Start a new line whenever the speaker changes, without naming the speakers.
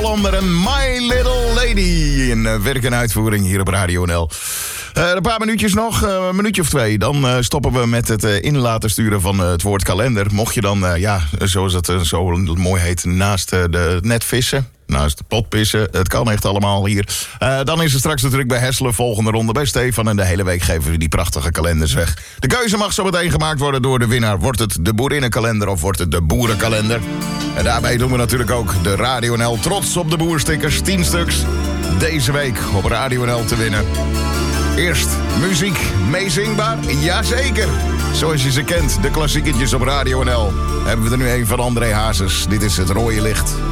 Andere My Little Lady in werk en uitvoering hier op Radio NL. Een paar minuutjes nog, een minuutje of 2. Dan stoppen we met het in laten sturen van het woord kalender. Mocht je dan, zoals het zo mooi heet, naast de net vissen, naast de pot pissen, het kan echt allemaal hier. Dan is het straks natuurlijk bij Hesselen, volgende ronde bij Stefan. En de hele week geven we die prachtige kalenders weg. De keuze mag zo meteen gemaakt worden door de winnaar. Wordt het de boerinnenkalender of wordt het de boerenkalender? En daarbij doen we natuurlijk ook de Radio NL Trots op de Boerstickers. 10 stuks deze week op Radio NL te winnen. Eerst muziek, meezingbaar? Jazeker! Zoals je ze kent, de klassieketjes op Radio NL. Hebben we er nu een van André Hazes. Dit is Het Rode Licht.